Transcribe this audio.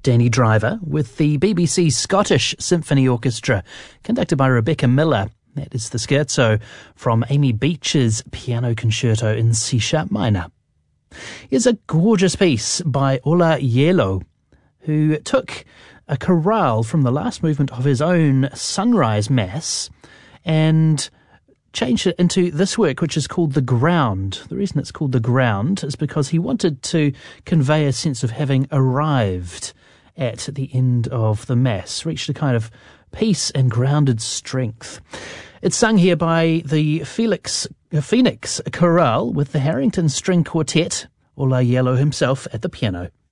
Danny Driver with the BBC Scottish Symphony Orchestra, conducted by Rebecca Miller. That is the scherzo from Amy Beach's Piano Concerto in C-sharp minor. Here's a gorgeous piece by Ola Yelo, who took a chorale from the last movement of his own Sunrise Mass and changed it into this work, which is called The Ground. The reason it's called The Ground is because he wanted to convey a sense of having arrived at the end of the Mass, reached a kind of peace and grounded strength. It's sung here by the Phoenix Chorale with the Harrington String Quartet, Ola Yelo himself at the piano.